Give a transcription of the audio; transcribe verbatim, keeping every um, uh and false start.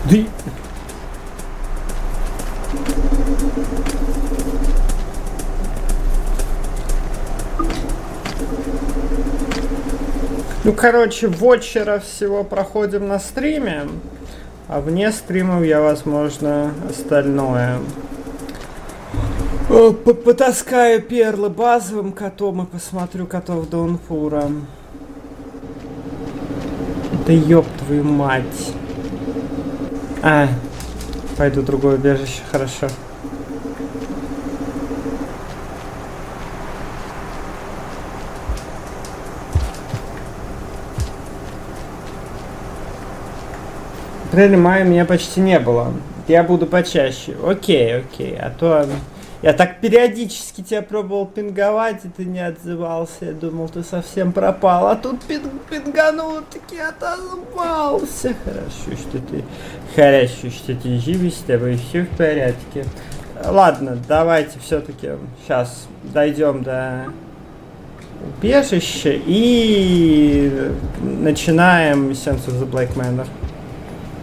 Да... Ну, короче, вотчера всего проходим на стриме, а вне стримов я, возможно, остальное потаскаю перлы базовым котом и посмотрю котов Даунпура. Да ёб твою мать. А, пойду в другое убежище, хорошо. В апреле мая меня почти не было. Я буду почаще. Окей, окей. А то я так периодически тебя пробовал пинговать, и ты не отзывался. Я думал, ты совсем пропал. А тут пин пинганул, таки отозвался. Хорошо, что ты... Хорошо, что ты живешь, с тобой все в порядке. Ладно, давайте все-таки сейчас дойдем до убежища и начинаем Sense of the Black Manor.